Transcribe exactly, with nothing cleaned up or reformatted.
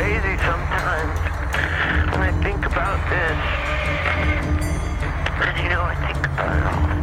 lazy sometimes when I think about this. And you know, I think about it all.